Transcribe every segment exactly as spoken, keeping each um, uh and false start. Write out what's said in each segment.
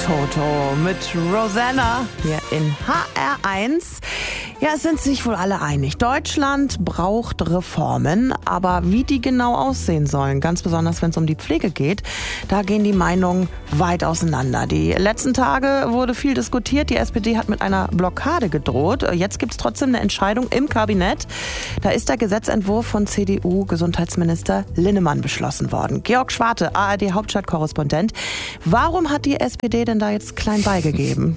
Toto mit Rosanna hier in H R eins. Ja, es sind sich wohl alle einig. Deutschland braucht Reformen, aber wie die genau aussehen sollen, ganz besonders wenn es um die Pflege geht, da gehen die Meinungen weit auseinander. Die letzten Tage wurde viel diskutiert. Die S P D hat mit einer Blockade gedroht. Jetzt gibt es trotzdem eine Entscheidung im Kabinett. Da ist der Gesetzentwurf von C D U-Gesundheitsminister Linnemann beschlossen worden. Georg Schwarte, A R D-Hauptstadt-Korrespondent. Warum hat die S P D denn da jetzt klein beigegeben?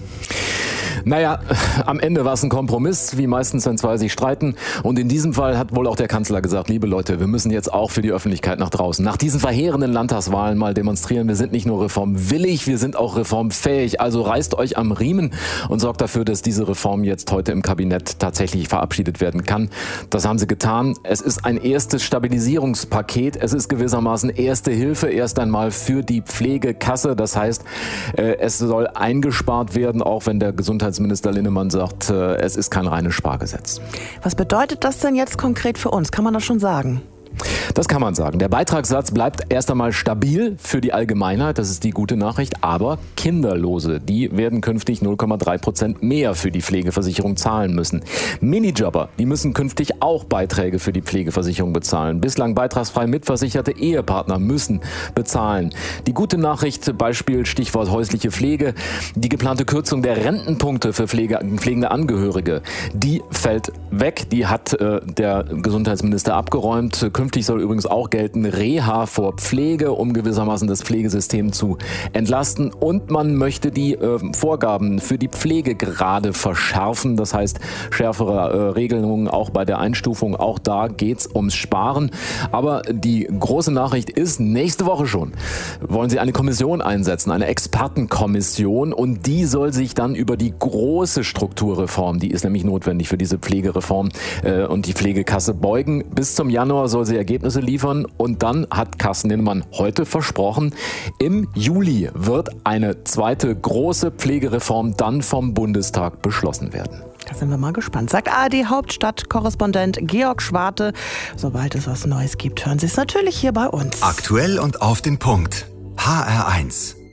Naja, am Ende war es ein Kompromiss, wie meistens, wenn zwei sich streiten. Und in diesem Fall hat wohl auch der Kanzler gesagt, liebe Leute, wir müssen jetzt auch für die Öffentlichkeit nach draußen, nach diesen verheerenden Landtagswahlen mal demonstrieren. Wir sind nicht nur reformwillig, wir sind auch reformfähig. Also reißt euch am Riemen und sorgt dafür, dass diese Reform jetzt heute im Kabinett tatsächlich verabschiedet werden kann. Das haben sie getan. Es ist ein erstes Stabilisierungspaket. Es ist gewissermaßen erste Hilfe erst einmal für die Pflegekasse. Das heißt, es soll eingespart werden, auch wenn der Gesundheitsminister Linnemann sagt, es ist kein reines Spargesetz. Was bedeutet das denn jetzt konkret für uns? Kann man das schon sagen? Das kann man sagen. Der Beitragssatz bleibt erst einmal stabil für die Allgemeinheit, das ist die gute Nachricht, aber Kinderlose, die werden künftig null Komma drei Prozent mehr für die Pflegeversicherung zahlen müssen. Minijobber, die müssen künftig auch Beiträge für die Pflegeversicherung bezahlen. Bislang beitragsfrei mitversicherte Ehepartner müssen bezahlen. Die gute Nachricht, Beispiel Stichwort häusliche Pflege, die geplante Kürzung der Rentenpunkte für Pflege, pflegende Angehörige, die fällt weg, die hat äh, der Gesundheitsminister abgeräumt. Künftig soll übrigens auch gelten Reha vor Pflege, um gewissermaßen das Pflegesystem zu entlasten. Und man möchte die äh, Vorgaben für die Pflegegrade verschärfen. Das heißt, schärfere äh, Regelungen auch bei der Einstufung. Auch da geht's ums Sparen. Aber die große Nachricht ist, nächste Woche schon wollen sie eine Kommission einsetzen, eine Expertenkommission. Und die soll sich dann über die große Strukturreform, die ist nämlich notwendig für diese Pflegereform äh, und die Pflegekasse beugen. Bis zum Januar soll sie Ergebnisse liefern und dann hat Carsten Linnemann heute versprochen, im Juli wird eine zweite große Pflegereform dann vom Bundestag beschlossen werden. Da sind wir mal gespannt. Sagt A R D-Hauptstadt-Korrespondent Georg Schwarte. Sobald es was Neues gibt, hören Sie es natürlich hier bei uns. Aktuell und auf den Punkt. H R eins.